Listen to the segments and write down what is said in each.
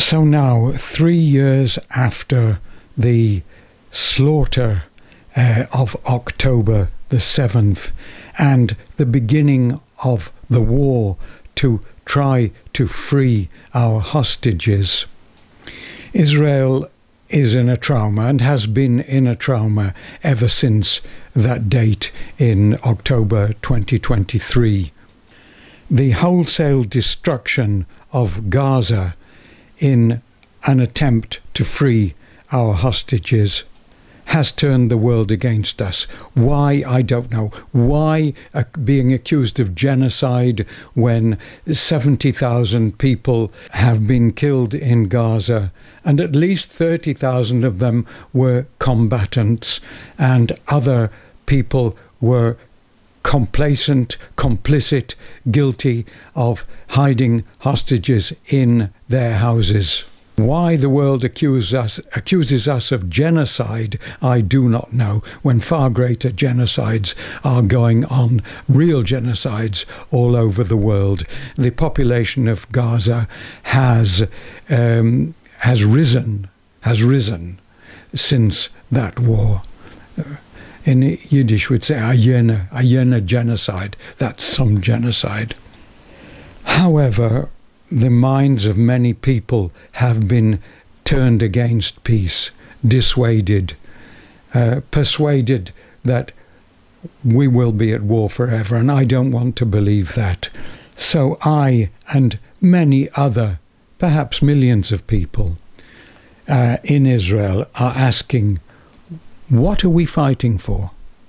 So now, 3 years after the slaughter of October the 7th and the beginning of the war to try to free our hostages, Israel is in a trauma and has been in a trauma ever since that date in October 2023. The wholesale destruction of Gaza in an attempt to free our hostages has turned the world against us. Why? I don't know. Why being accused of genocide when 70,000 people have been killed in Gaza and at least 30,000 of them were combatants and other people were complacent, complicit, guilty of hiding hostages in their houses. Why the world accuses us of genocide, I do not know, when far greater genocides are going on, real genocides all over the world. The population of Gaza has risen since that war. In Yiddish we'd say ayena genocide, that's some genocide. However, the minds of many people have been turned against peace, dissuaded, persuaded that we will be at war forever, and I don't want to believe that. So I and many other, perhaps millions of people in Israel are asking, what are we fighting for?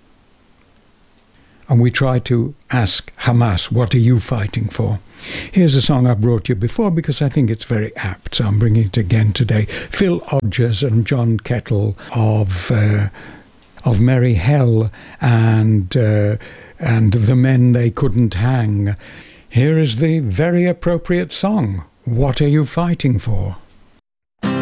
And we try to ask Hamas, what are you fighting for? Here's a song I brought you before because I think it's very apt, so I'm bringing it again today. Phil Odgers and John Kettle of Merry Hell and The Men They Couldn't Hang. Here is the very appropriate song, What Are You Fighting For?